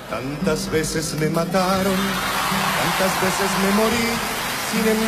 Tantas veces me mataron, tantas veces me morí, sin embargo